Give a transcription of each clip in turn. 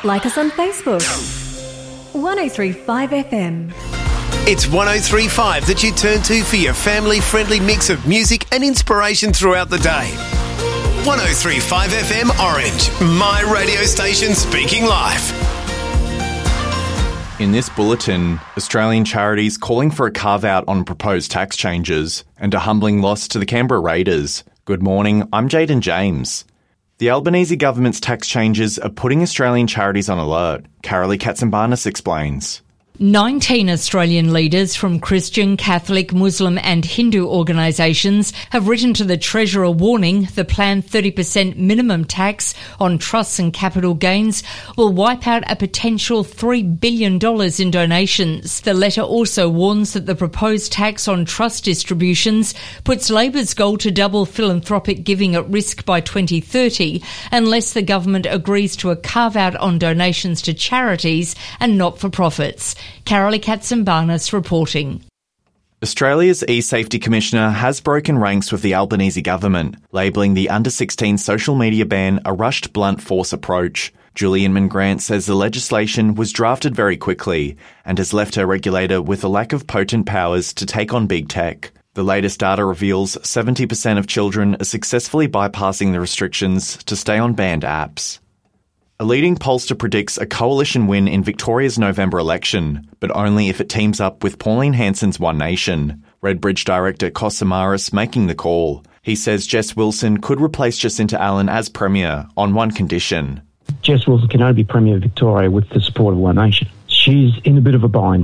Like us on Facebook. 1035 FM. It's 1035 that you turn to for your family-friendly mix of music and inspiration throughout the day. 1035 FM Orange, my radio station speaking live. In this bulletin, Australian charities calling for a carve-out on proposed tax changes and a humbling loss to the Canberra Raiders. Good morning, I'm Jaden James. The Albanese government's tax changes are putting Australian charities on alert. Carolee Katsimbarnis explains. 19 Australian leaders from Christian, Catholic, Muslim and Hindu organisations have written to the Treasurer warning the planned 30% minimum tax on trusts and capital gains will wipe out a potential $3 billion in donations. The letter also warns that the proposed tax on trust distributions puts Labor's goal to double philanthropic giving at risk by 2030 unless the government agrees to a carve-out on donations to charities and not-for-profits. Carolee Katsimbarnis reporting. Australia's e-Safety Commissioner has broken ranks with the Albanese government, labelling the under-16 social media ban a rushed blunt force approach. Julie Inman-Grant says the legislation was drafted very quickly and has left her regulator with a lack of potent powers to take on big tech. The latest data reveals 70% of children are successfully bypassing the restrictions to stay on banned apps. A leading pollster predicts a coalition win in Victoria's November election, but only if it teams up with Pauline Hanson's One Nation. Redbridge director Kos Samaras making the call. He says Jess Wilson could replace Jacinta Allen as Premier on one condition. Jess Wilson can only be Premier of Victoria with the support of One Nation. She's in a bit of a bind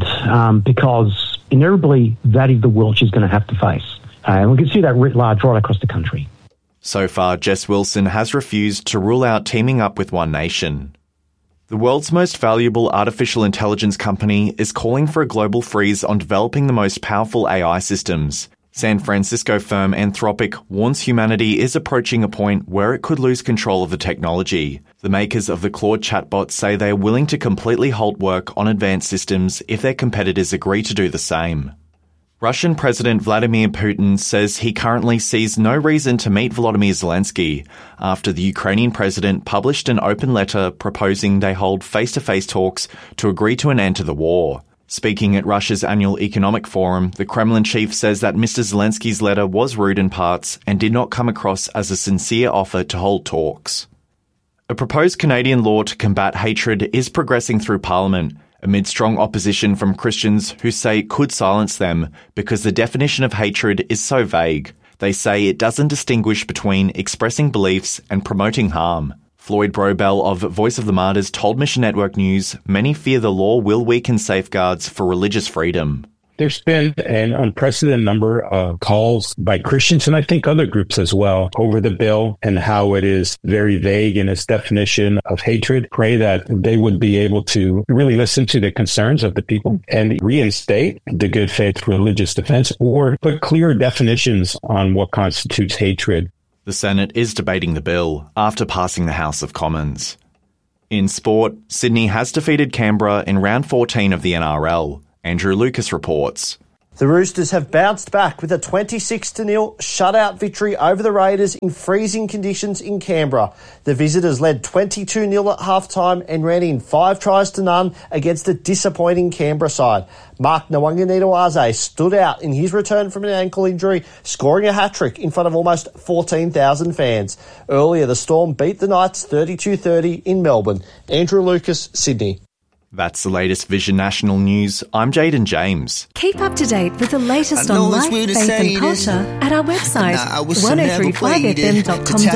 because inevitably that is the world she's going to have to face. And we can see that writ large right across the country. So far, Jess Wilson has refused to rule out teaming up with One Nation. The world's most valuable artificial intelligence company is calling for a global freeze on developing the most powerful AI systems. San Francisco firm Anthropic warns humanity is approaching a point where it could lose control of the technology. The makers of the Claude chatbot say they are willing to completely halt work on advanced systems if their competitors agree to do the same. Russian President Vladimir Putin says he currently sees no reason to meet Volodymyr Zelensky after the Ukrainian president published an open letter proposing they hold face-to-face talks to agree to an end to the war. Speaking at Russia's annual economic forum, the Kremlin chief says that Mr. Zelensky's letter was rude in parts and did not come across as a sincere offer to hold talks. A proposed Canadian law to combat hatred is progressing through Parliament, amid strong opposition from Christians who say it could silence them because the definition of hatred is so vague. They say it doesn't distinguish between expressing beliefs and promoting harm. Floyd Brobell of Voice of the Martyrs told Mission Network News many fear the law will weaken safeguards for religious freedom. There's been an unprecedented number of calls by Christians, and I think other groups as well, over the bill and how it is very vague in its definition of hatred. Pray that they would be able to really listen to the concerns of the people and reinstate the good faith religious defense or put clear definitions on what constitutes hatred. The Senate is debating the bill after passing the House of Commons. In sport, Sydney has defeated Canberra in round 14 of the NRL. Andrew Lucas reports. The Roosters have bounced back with a 26-0 shutout victory over the Raiders in freezing conditions in Canberra. The visitors led 22-0 at halftime and ran in 5 tries to none against a disappointing Canberra side. Mark Nwanganitawase stood out in his return from an ankle injury, scoring a hat-trick in front of almost 14,000 fans. Earlier, the Storm beat the Knights 32-30 in Melbourne. Andrew Lucas, Sydney. That's the latest Vision National News. I'm Jaden James. Keep up to date with the latest on life, faith and culture at our website, 1035fm.com.au.